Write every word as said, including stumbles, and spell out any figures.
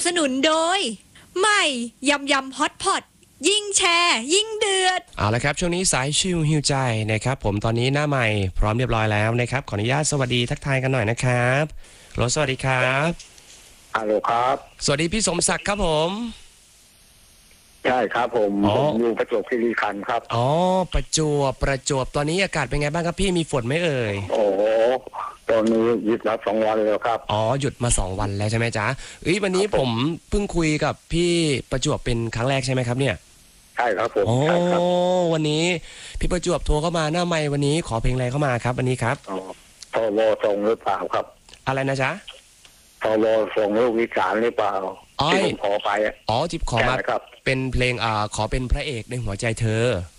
สนุนโดยใหม่ยำยำฮอตพอตยิ่งแชร์ยิ่งเดือดเอาละครับช่วงนี้สายชิลฮิวใจนะครับผมตอนนี้หน้าใหม่พร้อมเรียบร้อยแล้วนะครับขออนุญาตสวัสดีทักทายกันหน่อยนะครับโหลสวัสดีครับฮัลโหลครับสวัสดีพี่สมศักดิ์ครับผมใช่ครับผมผมอยู่ประจวบคีรีขันธ์ครับอ๋อประจวบประจวบตอนนี้อากาศเป็นไงบ้างครับพี่มีฝนไหมเอ่ยโอ้โหตอนนี้หยุดมาสองวันแล้วครับอ๋อหยุดมาสองวันแล้วใช่ไหมจ๊ะเอ้ยวันนี้ผมเพิ่งคุยกับพี่ประจวบเป็นครั้งแรกใช่ไหมครับเนี่ยใช่ครับผมโอ้วันนี้พี่ประจวบโทรเข้ามาหน้าไมค์วันนี้ขอเพลงอะไรเข้ามาครับวันนี้ครับอ๋อทวส่งหรือเปล่าครับอะไรนะจ๊ะทวส่งลูกวิสารหรือเปล่าที่ผมขอไปอ๋อจิบขอมาเป็นเพลงอ่าขอเป็นพระเอกในหัวใจเธอ